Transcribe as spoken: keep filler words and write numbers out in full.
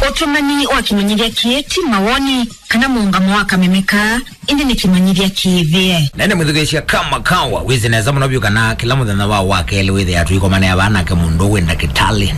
Otumani wa kimanyiria kieti mawoni kana muungamo wa kamemeka indi ni kimanyiria kiivie. Nene mwithugecia kama kawa wizi neza munobyo kana kila muthenya wa wake ele withi atuiko mane abana ke mundu wenda kitali.